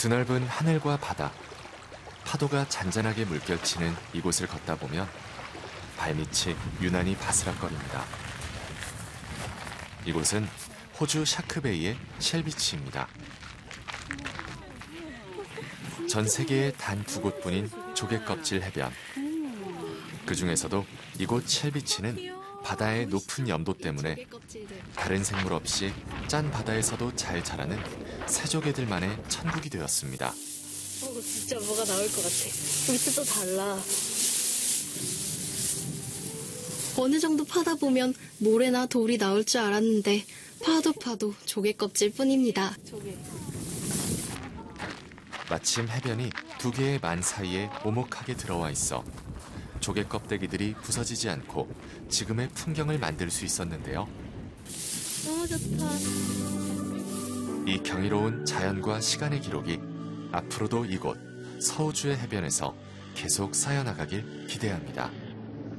드넓은 하늘과 바다, 파도가 잔잔하게 물결치는 이곳을 걷다 보면 발밑이 유난히 바스락거립니다. 이곳은 호주 샤크베이의 쉘비치입니다. 전 세계에 단 2곳뿐인 조개껍질 해변. 그 중에서도 이곳 쉘비치는 바다의 높은 염도 때문에 다른 생물 없이 짠 바다에서도 잘 자라는 새조개들만의 천국이 되었습니다. 진짜 뭐가 나올 것 같아. 밑에도 달라. 어느 정도 파다 보면 모래나 돌이 나올 줄 알았는데 파도 조개 껍질 뿐입니다. 마침 해변이 2개의 만 사이에 오목하게 들어와 있어 조개 껍데기들이 부서지지 않고 지금의 풍경을 만들 수 있었는데요. 너무 좋다. 이 경이로운 자연과 시간의 기록이 앞으로도 이곳 서우주의 해변에서 계속 쌓여나가길 기대합니다.